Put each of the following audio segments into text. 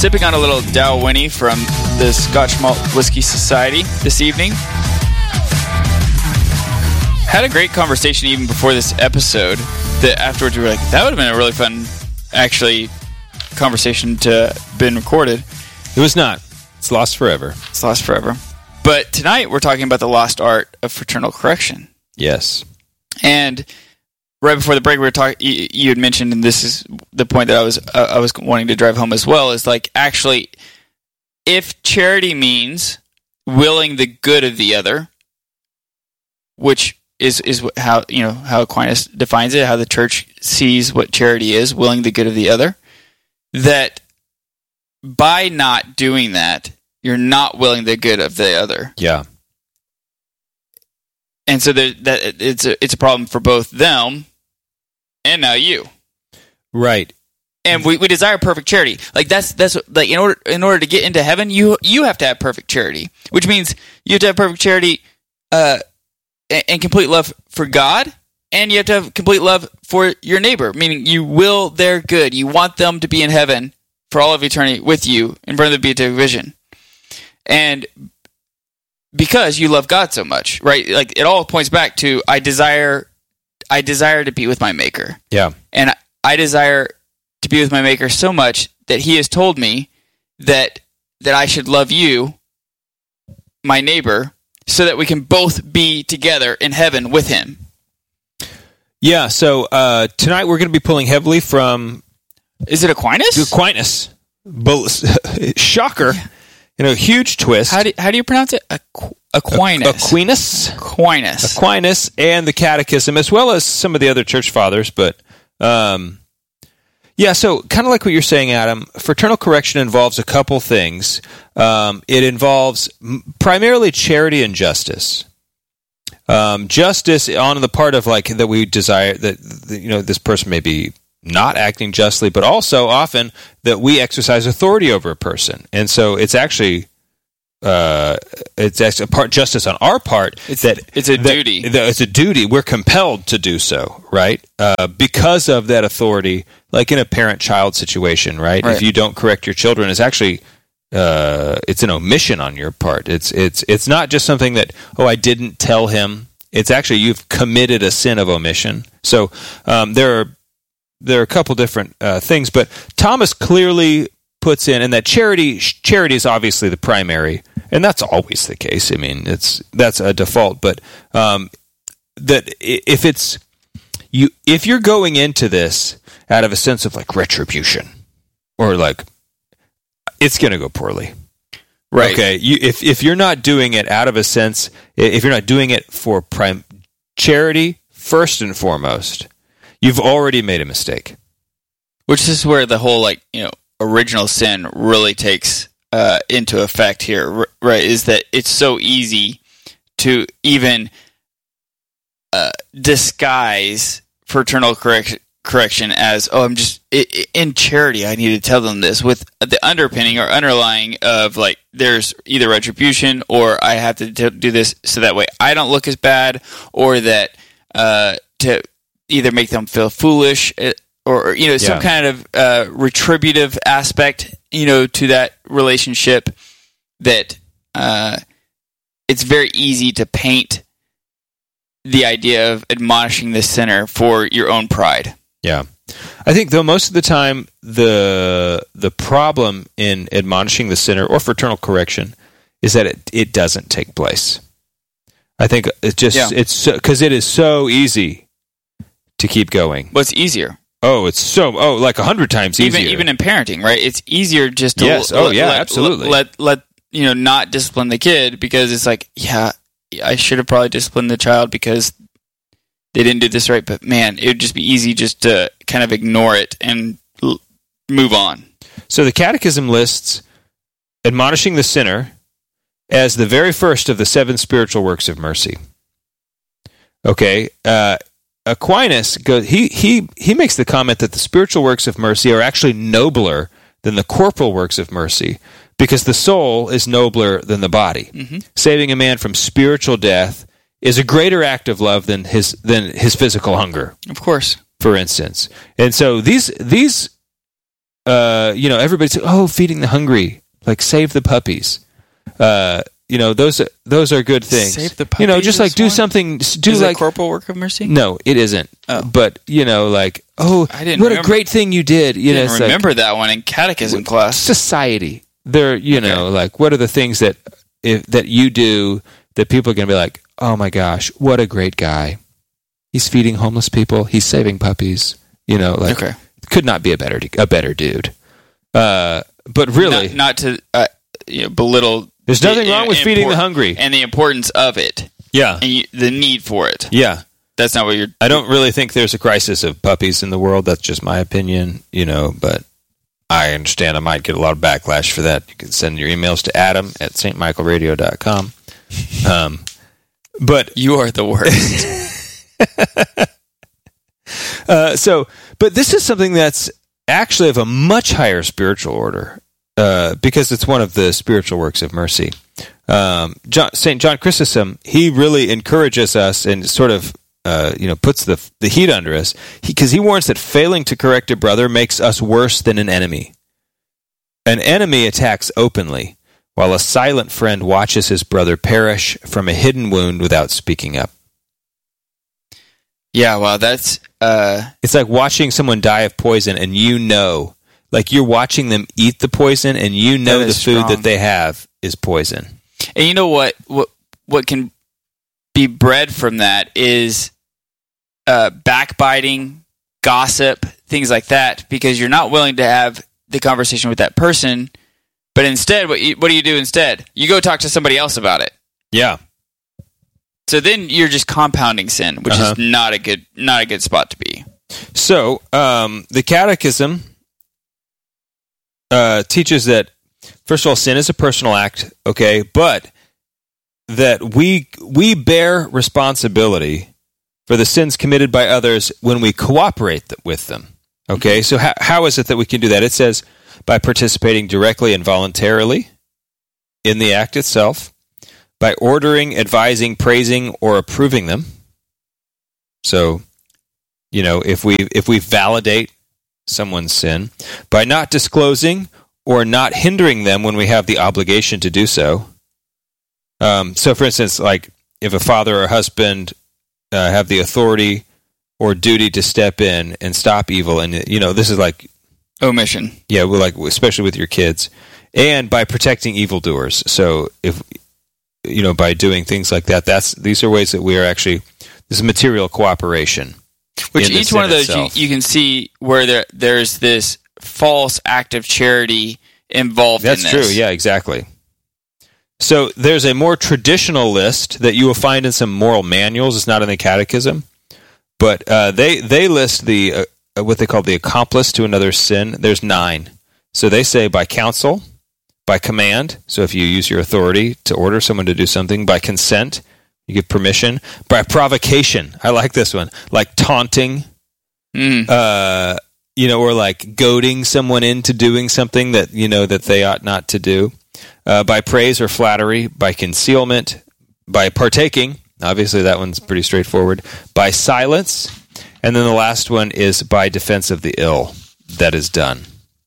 sipping on a little Dalwhinnie from the Scotch Malt Whiskey Society this evening. Had a great conversation even before this episode that afterwards we were like, that would have been a really fun, actually, conversation to been recorded. It was not. It's lost forever. It's lost forever. But tonight we're talking about the lost art of fraternal correction. Yes. And right before the break, we were talking. You had mentioned, and this is the point that I was wanting to drive home as well. Is like actually, if charity means willing the good of the other, which is how how Aquinas defines it, how the church sees what charity is, willing the good of the other, that by not doing that, you're not willing the good of the other. Yeah. And so it's a problem for both them and now you. Right. And we desire perfect charity. Like that's like in order to get into heaven, you have to have perfect charity, which means you have to have perfect charity and complete love for God, and you have to have complete love for your neighbor, meaning you will their good. You want them to be in heaven for all of eternity with you in front of the beatific vision. And because you love God so much, right? Like it all points back to I desire to be with my Maker. Yeah. And I desire to be with my Maker so much that He has told me that I should love you, my neighbor, so that we can both be together in heaven with Him. Yeah, so tonight we're going to be pulling heavily from... Is it Aquinas? Aquinas. Shocker. Huge twist. How do you pronounce it? Aquinas. Aquinas and the Catechism, as well as some of the other church fathers. But, so kind of like what you're saying, Adam, fraternal correction involves a couple things. It involves primarily charity and justice. Justice on the part of that we desire that this person may be not acting justly, but also often that we exercise authority over a person, and so it's actually a part justice on our part. It's a duty. It's a duty. We're compelled to do so, right? Because of that authority, like in a parent-child situation, right? If you don't correct your children, it's actually it's an omission on your part. It's not just something that I didn't tell him. It's actually you've committed a sin of omission. So there are a couple different things, but Thomas clearly puts in, and that charity is obviously the primary, and that's always the case. I mean, that's a default, but that if you're going into this out of a sense of retribution, or it's going to go poorly. Right. Okay. If you're not doing it out of a sense, if you're not doing it for charity first and foremost, you've already made a mistake. Which is where the whole original sin really takes into effect here, right? Is that it's so easy to even disguise fraternal correction as, I'm just in charity. I need to tell them this with the underpinning or underlying of there's either retribution or I have to do this so that way I don't look as bad, or that to either make them feel foolish or some kind of retributive aspect to that relationship, that it's very easy to paint the idea of admonishing the sinner for your own pride. Yeah. I think, though, most of the time, the problem in admonishing the sinner or fraternal correction is that it doesn't take place. I think it's because it is so easy to keep going. What's easier? It's 100 times easier. Even in parenting, right? It's easier just to absolutely. Let not discipline the kid, because it's I should have probably disciplined the child because they didn't do this right, but man, it would just be easy just to kind of ignore it and move on. So the Catechism lists admonishing the sinner as the very first of the 7 spiritual works of mercy. Okay, Aquinas goes. He makes the comment that the spiritual works of mercy are actually nobler than the corporal works of mercy, because the soul is nobler than the body. Mm-hmm. Saving a man from spiritual death is a greater act of love than his physical hunger. Of course, for instance. And so these everybody's feeding the hungry, like save the puppies. Those are good things. Save the puppies. Just like do something. Do is like it corporal work of mercy? No, it isn't. Oh. But what a great thing you did. I didn't remember that one in catechism class. Society. There, like what are the things that you do that people are going to be like, oh my gosh, what a great guy. He's feeding homeless people. He's saving puppies. Could not be a better dude. But really, not to belittle. There's nothing wrong with feeding the hungry and the importance of it. Yeah, and the need for it. Yeah, that's not what you're. I don't really think there's a crisis of puppies in the world. That's just my opinion, But I understand I might get a lot of backlash for that. You can send your emails to adam@stmichaelradio.com. But you are the worst. But this is something that's actually of a much higher spiritual order, because it's one of the spiritual works of mercy. St. John Chrysostom, he really encourages us and sort of, puts the heat under us, because he warns that failing to correct a brother makes us worse than an enemy. An enemy attacks openly, while a silent friend watches his brother perish from a hidden wound without speaking up. Yeah, well, that's... It's like watching someone die of poison, and like you're watching them eat the poison, and the food that they have is poison. And you know what can be bred from that is backbiting, gossip, things like that, because you're not willing to have the conversation with that person, but instead, what do you do instead? You go talk to somebody else about it. Yeah. So then you're just compounding sin, which is not a good spot to be. So the Catechism teaches that, first of all, sin is a personal act, okay, but that we bear responsibility for the sins committed by others when we cooperate with them. Okay, so how is it that we can do that? It says by participating directly and voluntarily in the act itself, by ordering, advising, praising, or approving them. So, if we validate someone's sin, by not disclosing or not hindering them when we have the obligation to do so. So, for instance, like if a father or husband have the authority or duty to step in and stop evil, and this is like omission. Yeah, especially with your kids, and by protecting evildoers. So if by doing things like that, these are ways that we are actually, this is material cooperation. Which each one of those you can see where there's this false act of charity involved in this. That's true, yeah, exactly. So there's a more traditional list that you will find in some moral manuals. It's not in the Catechism, but they list the what they call the accomplice to another's sin. There's 9. So they say by counsel, by command, so if you use your authority to order someone to do something, by consent, you give permission, by provocation. I like this one, like taunting, or like goading someone into doing something that that they ought not to do. By praise or flattery, by concealment, by partaking. Obviously, that one's pretty straightforward. By silence, and then the last one is by defense of the ill that is done.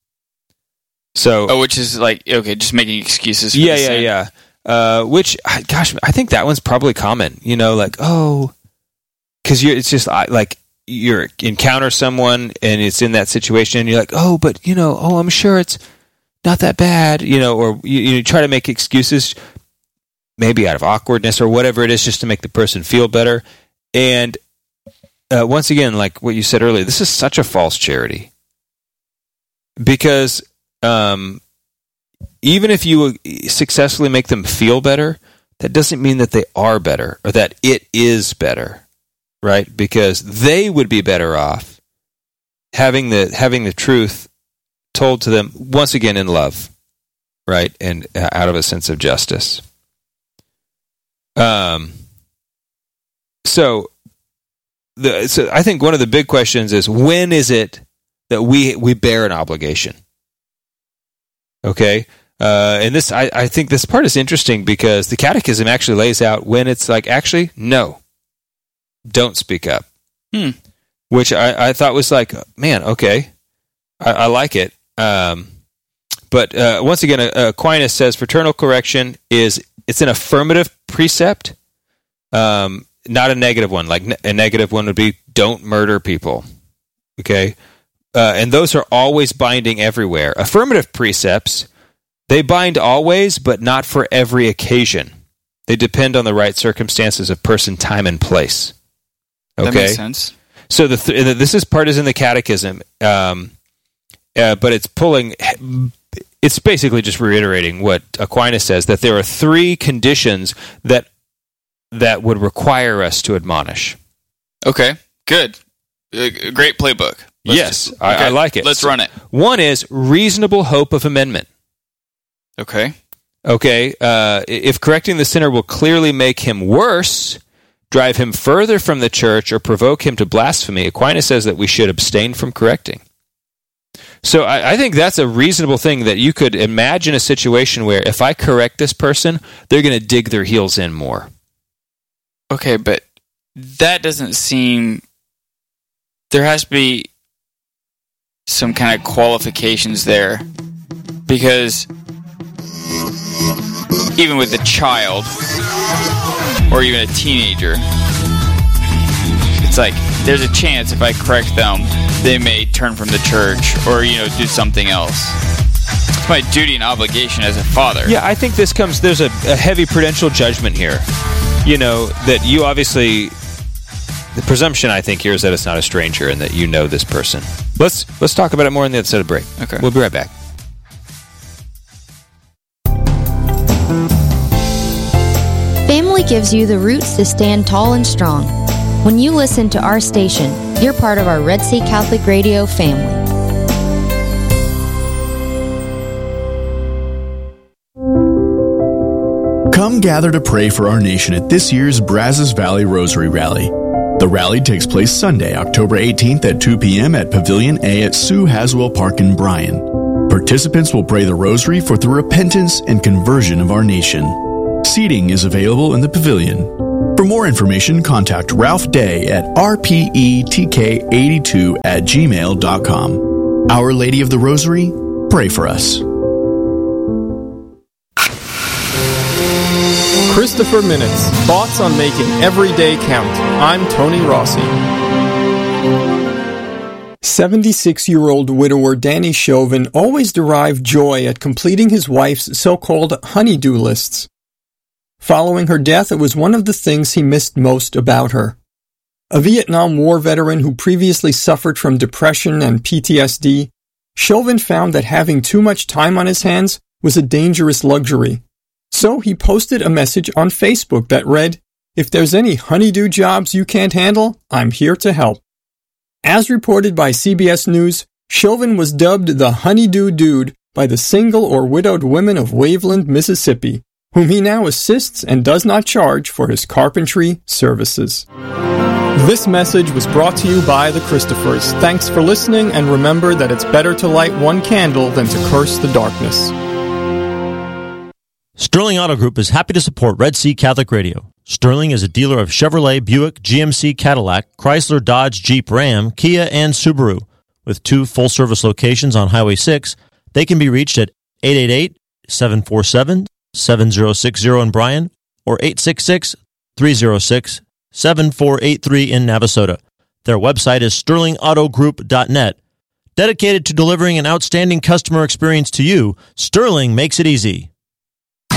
So, which is like just making excuses. For the sin. Yeah. Which, gosh, I think that one's probably common. Because it's just like you encounter someone and it's in that situation, and you're like, I'm sure it's not that bad, or you try to make excuses, maybe out of awkwardness or whatever it is, just to make the person feel better. And once again, like what you said earlier, this is such a false charity, because even if you successfully make them feel better, that doesn't mean that they are better or that it is better, right? Because they would be better off having the truth told to them, once again in love, right? And out of a sense of justice. So I think one of the big questions is, when is it that we bear an obligation? Okay? And this, I think this part is interesting because the Catechism actually lays out when it's like, actually, no, don't speak up. Which I thought was like, man, okay, I like it. But once again, Aquinas says fraternal correction it's an affirmative precept, not a negative one. Like a negative one would be don't murder people. Okay, and those are always binding everywhere. Affirmative precepts, they bind always, but not for every occasion. They depend on the right circumstances of person, time, and place. Okay, that makes sense. So this is in the Catechism, but it's basically just reiterating what Aquinas says, that there are 3 conditions that would require us to admonish. Okay, good. Great playbook. I like it. Let's run it. One is reasonable hope of amendment. Okay. If correcting the sinner will clearly make him worse, drive him further from the church, or provoke him to blasphemy, Aquinas says that we should abstain from correcting. So I think that's a reasonable thing, that you could imagine a situation where if I correct this person, they're going to dig their heels in more. Okay, but that doesn't seem... There has to be some kind of qualifications there, because even with a child or even a teenager, it's like there's a chance if I correct them, they may turn from the church or do something else. It's my duty and obligation as a father. Yeah, I think there's a heavy prudential judgment here. That you obviously, the presumption I think here is that it's not a stranger and that you know this person. Let's talk about it more on the other side of the break. Okay. We'll be right back. Family gives you the roots to stand tall and strong. When you listen to our station, you're part of our Red Sea Catholic Radio family. Come gather to pray for our nation at this year's Brazos Valley Rosary Rally. The rally takes place Sunday, October 18th at 2 p.m. at Pavilion A at Sue Haswell Park in Bryan. Participants will pray the rosary for the repentance and conversion of our nation. Seating is available in the pavilion. For more information, contact Ralph Day at rpetk82@gmail.com. Our Lady of the Rosary, pray for us. Christopher Minutes, thoughts on making every day count. I'm Tony Rossi. 76-year-old widower Danny Chauvin always derived joy at completing his wife's so-called honey-do lists. Following her death, it was one of the things he missed most about her. A Vietnam War veteran who previously suffered from depression and PTSD, Chauvin found that having too much time on his hands was a dangerous luxury. So he posted a message on Facebook that read, "If there's any honeydew jobs you can't handle, I'm here to help." As reported by CBS News, Chauvin was dubbed the Honeydew Dude by the single or widowed women of Waveland, Mississippi, whom he now assists and does not charge for his carpentry services. This message was brought to you by the Christophers. Thanks for listening, and remember that it's better to light one candle than to curse the darkness. Sterling Auto Group is happy to support Red Sea Catholic Radio. Sterling is a dealer of Chevrolet, Buick, GMC, Cadillac, Chrysler, Dodge, Jeep, Ram, Kia, and Subaru. With 2 full-service locations on Highway 6, they can be reached at 888-747-7060 in Bryan or 866-306-7483 in Navasota. Their website is sterlingautogroup.net. Dedicated to delivering an outstanding customer experience to you, Sterling makes it easy.